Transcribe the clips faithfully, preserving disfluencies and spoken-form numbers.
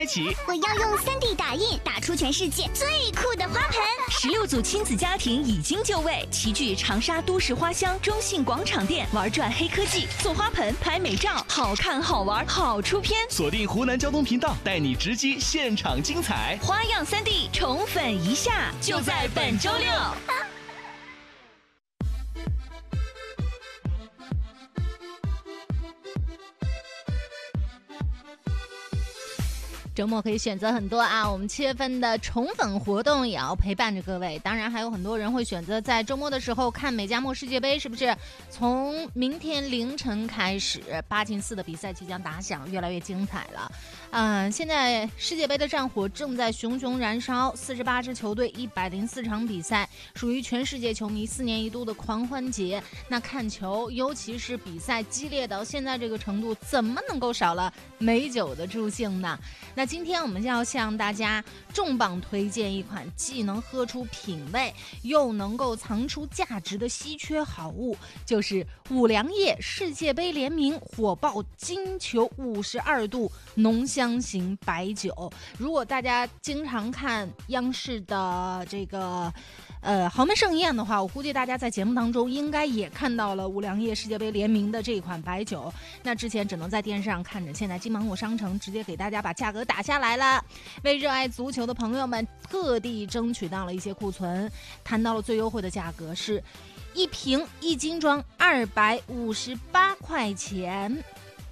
开启， 我要用 三 D 打印打出全世界最酷的花盆。 十六组亲子家庭已经就位，齐聚长沙都市花乡中信广场店，玩转黑科技，做花盆，拍美照，好看好玩好出片。 锁定湖南交通频道，带你直击现场精彩。 花样 三 D 宠粉一下，就在本周六。周末可以选择很多啊，我们七月份的宠粉活动也要陪伴着各位。当然还有很多人会选择在周末的时候看美加墨世界杯，是不是？从明天凌晨开始，八进四的比赛即将打响，越来越精彩了。嗯、呃，现在世界杯的战火正在熊熊燃烧，四十八支球队，一百零四场比赛，属于全世界球迷四年一度的狂欢节。那看球，尤其是比赛激烈到现在这个程度，怎么能够少了美酒的助兴呢？那今天我们要向大家重磅推荐一款既能喝出品味又能够藏出价值的稀缺好物，就是五粮液世界杯联名火爆金球五十二度浓香型白酒。如果大家经常看央视的这个呃豪门盛宴的话，我估计大家在节目当中应该也看到了五粮液世界杯联名的这一款白酒。那之前只能在电视上看着，现在金芒果商城直接给大家把价格打下来了，为热爱足球的朋友们特地争取到了一些库存，谈到了最优惠的价格是一瓶一斤装二百五十八块钱。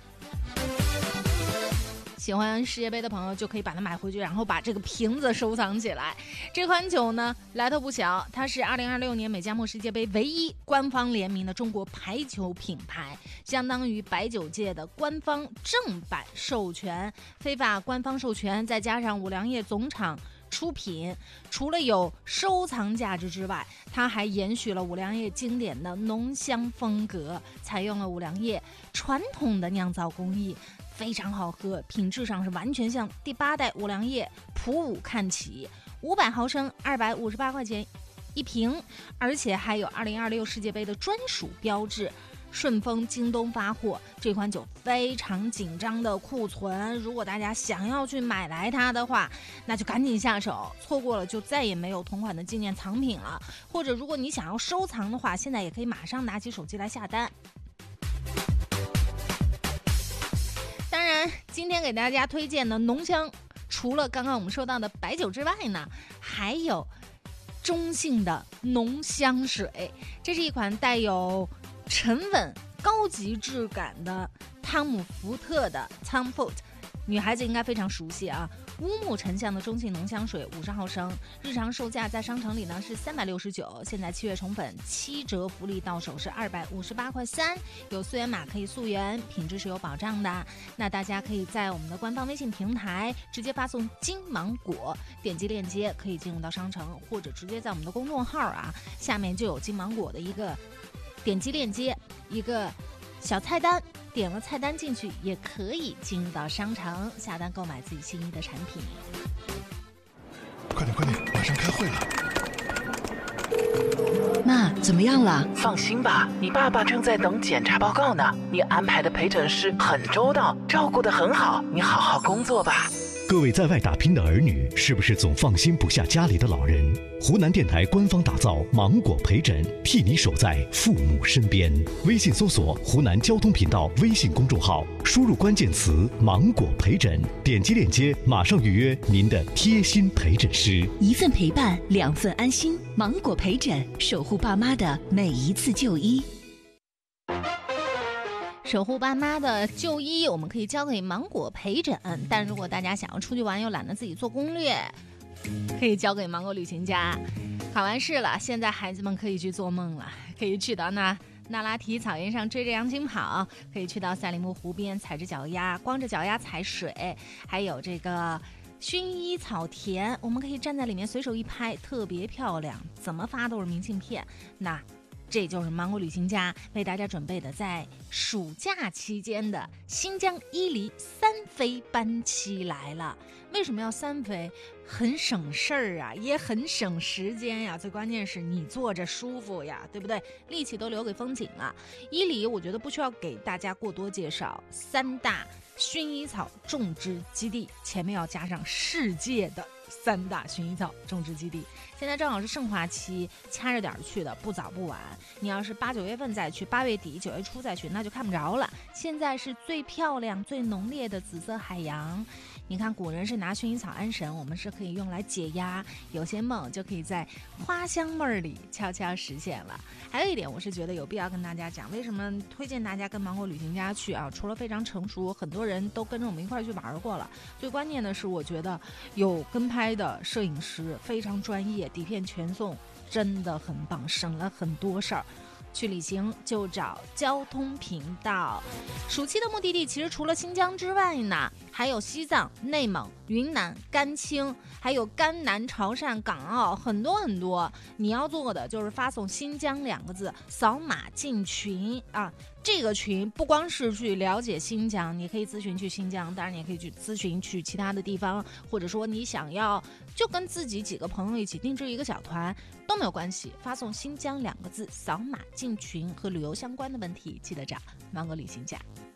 喜欢世界杯的朋友就可以把它买回去，然后把这个瓶子收藏起来。这款酒呢来头不小，它是二零二六年美加墨世界杯唯一官方联名的中国牌酒品牌，相当于白酒界的官方正版授权，非法官方授权，再加上五粮液总厂出品，除了有收藏价值之外，它还延续了五粮液经典的浓香风格，采用了五粮液传统的酿造工艺，非常好喝，品质上是完全向第八代五粮液普五看齐。五百毫升二百五十八块钱一瓶，而且还有二零二六世界杯的专属标志。顺丰、京东发货，这款酒非常紧张的库存，如果大家想要去买来它的话，那就赶紧下手，错过了就再也没有同款的纪念藏品了。或者如果你想要收藏的话，现在也可以马上拿起手机来下单。当然今天给大家推荐的浓香，除了刚刚我们说到的白酒之外呢，还有中性的浓香水。这是一款带有沉稳高级质感的汤姆福特的 Tom Ford， 女孩子应该非常熟悉啊。乌木沉香的中性浓香水五十毫升，日常售价在商城里呢是三百六十九，现在七月宠粉七折福利到手是二百五十八块三，有溯源码可以溯源，品质是有保障的。那大家可以在我们的官方微信平台直接发送金芒果，点击链接可以进入到商城，或者直接在我们的公众号啊下面就有金芒果的一个点击链接，一个小菜单，点了菜单进去也可以进入到商城下单购买自己心仪的产品。 快点快点，马上开会了。 妈，怎么样了？ 放心吧，你爸爸正在等检查报告呢。你安排的陪诊师很周到，照顾得很好，你好好工作吧。 各位在外打拼的儿女，是不是总放心不下家里的老人？湖南电台官方打造芒果陪诊，替你守在父母身边。微信搜索湖南交通频道微信公众号，输入关键词芒果陪诊，点击链接马上预约您的贴心陪诊师。 一份陪伴，两份安心。芒果陪诊，守护爸妈的每一次就医。守护爸妈的就医，我们可以交给芒果陪诊，但如果大家想要出去玩又懒得自己做攻略，可以交给芒果旅行家。考完试了，现在孩子们可以去做梦了，可以去到那那拉提草原上追着羊群跑，可以去到赛里木湖边踩着脚丫，光着脚丫踩水，还有这个薰衣草田，我们可以站在里面随手一拍，特别漂亮，怎么发都是明信片。那这就是芒果旅行家为大家准备的在暑假期间的新疆伊犁三飞班期来了。为什么要三飞？很省事儿啊，也很省时间呀，最关键是你坐着舒服呀，对不对？力气都留给风景了。伊犁我觉得不需要给大家过多介绍，三大薰衣草种植基地，前面要加上世界的三大薰衣草种植基地。现在正好是盛华期，掐着点去的，不早不晚。你要是八九月份再去，八月底九月初再去，那就看不着了。现在是最漂亮最浓烈的紫色海洋。你看古人是拿薰衣草安神，我们是可以用来解压，有些梦就可以在花香味儿里悄悄实现了。还有一点我是觉得有必要跟大家讲，为什么推荐大家跟芒果旅行家去啊？除了非常成熟，很多人都跟着我们一块去玩过了，最关键的是我觉得有跟拍的摄影师非常专业，底片全送，真的很棒，省了很多事儿。去旅行就找交通频道。暑期的目的地其实除了新疆之外呢，还有西藏、内蒙、云南、甘青，还有甘南、潮汕、港澳，很多很多。你要做的就是发送新疆两个字，扫码进群啊。这个群不光是去了解新疆，你可以咨询去新疆，当然你也可以去咨询去其他的地方，或者说你想要就跟自己几个朋友一起定制一个小团都没有关系，发送新疆两个字，扫码进群，和旅游相关的问题记得找芒果旅行家。